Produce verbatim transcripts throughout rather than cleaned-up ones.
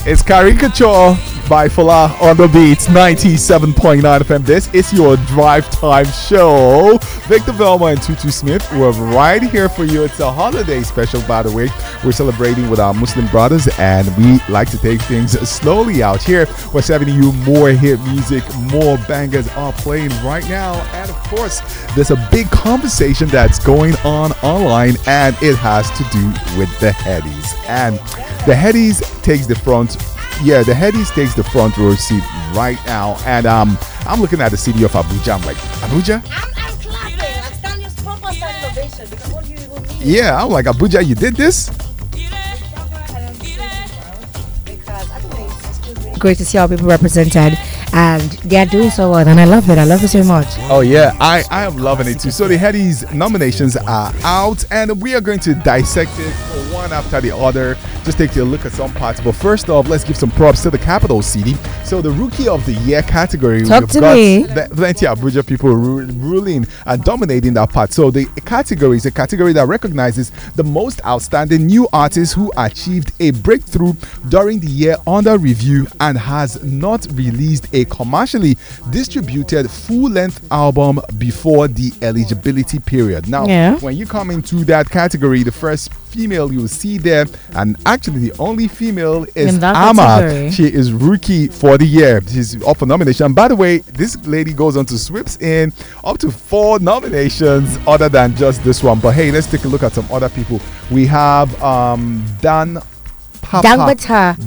It's Caricature by Fala on the Beats, ninety-seven point nine F M. This is your drive time show. Victor Velma and Tutu Smith, we're right here for you. It's a holiday special, by the way. We're celebrating with our Muslim brothers, and we like to take things slowly out here. We're serving you more hit music, more bangers are playing right now. And of course, there's a big conversation that's going on online, and it has to do with the Headies. And the Headies takes the front. Yeah, the Headies takes the front row seat right now. And um, I'm looking at the city of Abuja. I'm like, Abuja? I'm, I'm clapping. I'm standing your proper standing ovation because what do you even mean? Yeah, I'm like, Abuja, you did this? Great to see all people represented, and they are doing so well, and I love it. I love it so much. Oh yeah, I, I am loving it too. So the Headies nominations are out, and we are going to dissect it one after the other. Just take a look at some parts. But first off, let's give some props to the capital city. So the Rookie of the Year category, Talk we've to got me. the- plenty of Abuja people ru- ruling and dominating that part. So the category is a category that recognizes the most outstanding new artists who achieved a breakthrough during the year under review and has not released a commercially distributed full-length album before the eligibility period. Now, Yeah. when you come into that category, the first female you'll see there, and actually the only female is In that Amma. category. She is Rookie for the Year. She's up for nomination. And by the way, this lady goes on to sweeps in up to four nominations other than just this one. But hey, let's take a look at some other people. We have um Dan Papa. Dampata.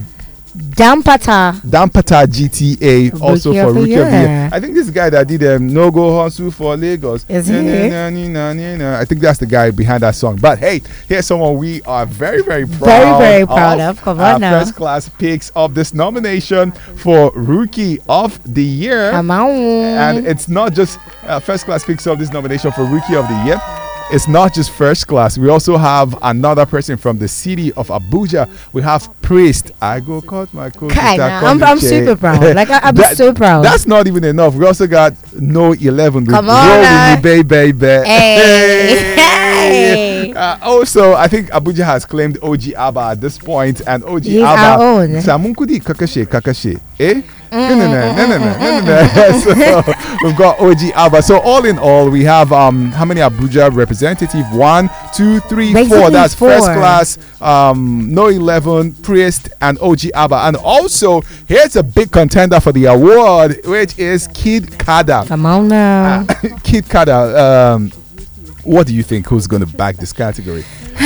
Dampata. Dampata G T A, also Rookie for of the Rookie of the Year. Year. I think this guy that did um, No Go Hustle for Lagos. Is Na, he? na, na, na, na, na. I think that's the guy behind that song. But hey, here's someone we are very, very proud Very, very proud of. Come on Our now. first class picks of this nomination for Rookie of the Year. Come on. And it's not just uh, first class picks of this nomination for Rookie of the Year. It's not just first class. We also have another person from the city of Abuja. We have Priest. I go cut my coat. Kinda. I'm, I'm super proud. Like, I, I'm That- so proud. That's not even enough. We also got No eleven. Come with on Roll now. With Me, Baby, baby. Hey. Hey. Uh, also, I think Abuja has claimed O G Abba at this point, and O G He's Abba. our own. Samunkudi kakashe kakashe. Eh? No, no, no, no, no, no, no, no. So we've got O G Abba. So all in all, we have um how many Abuja representative? One, two, three, Basically four. That's four. first class. Um, No eleven, Priest, and O G Abba. And also, here's a big contender for the award, which is Kid Kada. Come on now. Kid Kada. Um, what do you think? Who's going to back this category?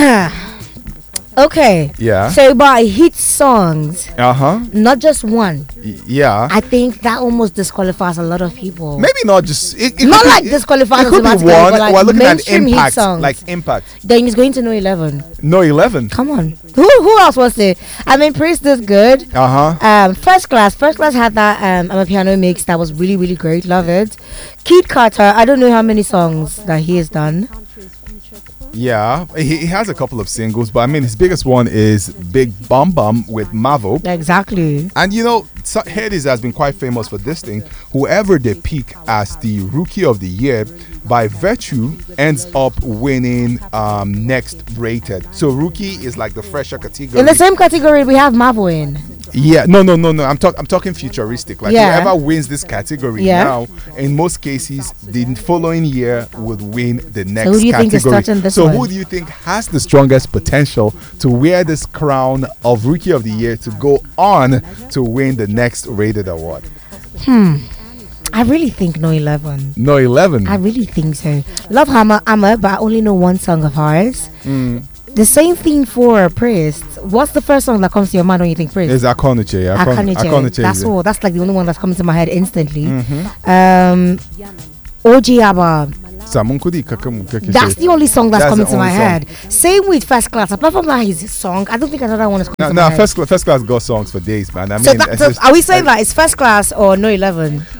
Okay. Yeah. So by hit songs, Uh huh. not just one. Yeah. I think that almost disqualifies a lot of people. Maybe not just it, it Not could like be, disqualifies It could be automatically, one. but like We're looking at mainstream hit impact, songs. like impact. Then it's going to know eleven. No eleven. Come on. Who who else was there? I mean, Priest is good. Uh huh. Um, first class, first class had that um, I'm a piano mix that was really really great. Love it. Kid Carter, I don't know how many songs that he has done. Yeah, he, he has a couple of singles, but I mean his biggest one is Big Bum Bum with Mavo. Exactly. And you know, so- Headies has been quite famous for this thing. Whoever they pick as the Rookie of the Year, by virtue, ends up winning um, next rated. So Rookie is like the fresher category. In the same category, we have Marvel in. Yeah, no, no, no, no. I'm talking. I'm talking futuristic. Like Yeah. whoever wins this category Yeah. now, in most cases, the following year would win the next who do you category. think is starting this so one? who do you think has the strongest potential to wear this crown of Rookie of the Year to go on to win the next rated award? I really think no eleven. No eleven. I really think so. Love Hammer, Hammer, but I only know one song of hers. Mm. The same thing for Priest. What's the first song that comes to your mind when you think Priest? Is Akonuche? Yeah, Akon- Akaniche. Akoniche, That's yeah. all. That's like the only one that's coming to my head instantly. Mhm. Um, O G Abba. Samunkudi Kakamu Kakishe. That's the only song that's, That's coming the to my only song. head. Same with First Class. Apart from that, his song, I don't think another one is coming No, to no, my head. first, cla- first class got songs for days, man. I so, mean, that, it's so just- are we saying that it's First Class or no eleven?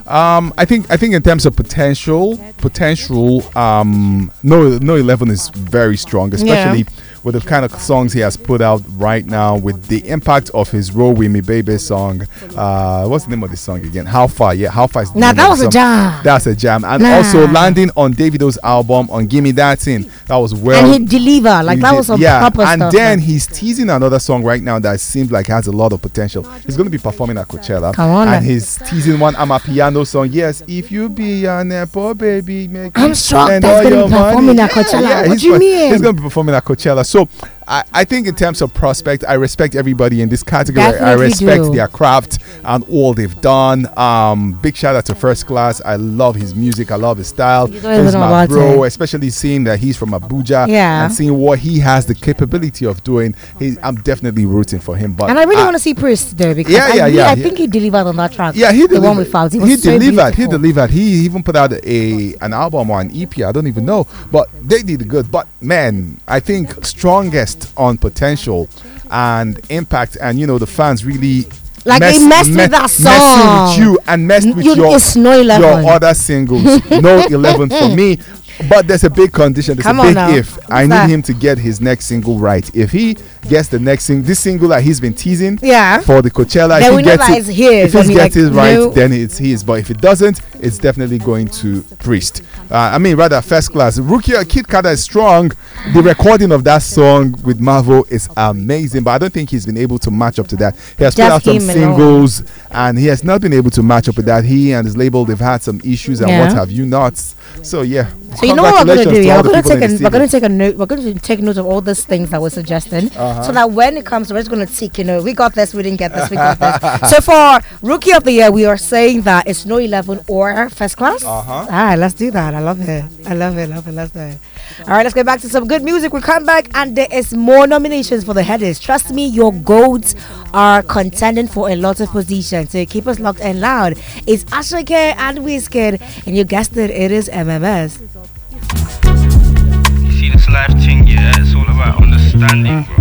Um, I think I think in terms of potential, potential, um, no no eleven is very strong, especially Yeah. with the kind of songs he has put out right now, with the impact of his Roll With Me Baby song. Uh, what's the name of the song again? How Far? Yeah, How Far is the Nah, name that of the was a song. jam. That's a jam, and Nah. also landing on Davido's album on Gimme That Thing. That was well. And he deliver like he that did- was some yeah, proper and stuff. then man. he's teasing another song right now that seems like has a lot of potential. He's going to be performing at Coachella. Come on, and man. he's teasing one I'm a piano song. Yes, if you be an apple baby, make I'm me shocked spend that's all gonna your be performing money. at Coachella. What he's do you go- mean? He's going to be performing at Coachella. So I, I think in terms of prospect, I respect everybody in this category. I Definitely respect do. their craft and all they've done. Um, big shout out to First Class. I love his music. I love his style. You don't even He's know my about bro, it. especially seeing that he's from Abuja Yeah. and seeing what he has the capability of doing. He, I'm definitely rooting for him. But And I really want to see Priest there because Yeah, I, yeah, really- yeah, I yeah. think he delivered on that track. yeah, he the delivered. one with Fauzi. It was He so delivered. He beautiful. delivered. He even put out a an album or an E P. I don't even know, but they did good. But man, I think strongest on potential and impact, and you know the fans really. Like, they messed with that Messing song. with you and messed with You- your, it's no eleven. your other singles. No eleven for me. But there's a big condition. There's Come a on big now. if. What's I need that? him to get his next single right. If he gets the next single, this single that he's been teasing Yeah. for the Coachella, Then if we he know gets that it, it's his. if he I mean, gets like, it right, no- then it's his. But if it doesn't, it's definitely going to Priest. Uh, I mean, rather First Class. Rookie Kid Kada is strong. The recording of that song with Marvel is amazing, but I don't think he's been able to match up to that. He has put Just out some him alone. singles, and he has not been able to match up with that. He and his label, they've had some issues, and Yeah. what have you not? So yeah. So you know what we're gonna do? Congratulations to Yeah, all we're the gonna people take in a the we're gonna studio. take a note. We're going to take note of all these things that we're suggesting, Uh-huh. so that when it comes, we're just gonna tick. You know, we got this, we didn't get this, we got this. So for Rookie of the Year, we are saying that it's no eleven or First Class. Uh-huh. Ah, let's do that. I love it. I love it. Love it. Let's do it. All right, let's get back to some good music. We come back and there is more nominations for the headers. Trust me, your goats are contending for a lot of positions. So keep us locked and loud. It's Ashake and Wizkid, and you guessed it, it is M M S. You see this life thing, yeah, it's all about understanding, bro.